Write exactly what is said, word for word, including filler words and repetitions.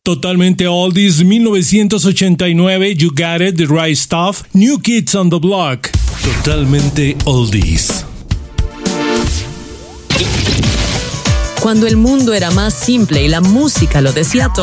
Totalmente Oldies, mil novecientos ochenta y nueve, You Got It, The Right Stuff, New Kids on the Block. Totalmente Oldies. Cuando el mundo era más simple y la música lo decía todo.